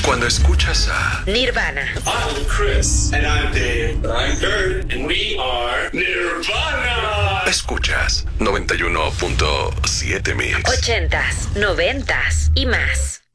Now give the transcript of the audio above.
Cuando escuchas a Nirvana. I'm Chris. And I'm Dave. I'm Kurt. And we are Nirvana. escuchas 91.7 Mix. 80s, 90s y más.